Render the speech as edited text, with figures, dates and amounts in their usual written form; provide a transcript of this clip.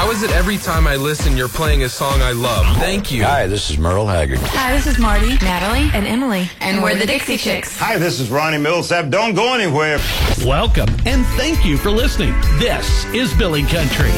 How is it every time I listen, you're playing a song I love? Thank you. Hi, this is Merle Haggard. Hi, this is Marty, Natalie, and Emily. And we're the Dixie Chicks. Hi, this is Ronnie Millsap. Don't go anywhere. Welcome, and thank you for listening. This is Billy Country.